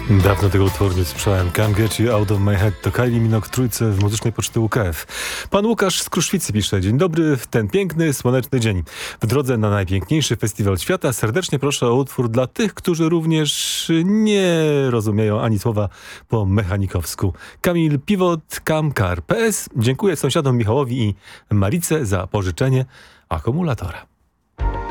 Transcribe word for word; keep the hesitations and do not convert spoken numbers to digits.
Dawno tego utworu nie słyszałem. Can't Get You Out of My Head to Kylie Minogue w trójce w muzycznej poczty U K F. Pan Łukasz z Kruszwicy pisze: dzień dobry, w ten piękny, słoneczny dzień. W drodze na najpiękniejszy festiwal świata serdecznie proszę o utwór dla tych, którzy również nie rozumieją ani słowa po mechanikowsku. Kamil Piwot, Kamkar. P S. Dziękuję sąsiadom Michałowi i Marice za pożyczenie akumulatora.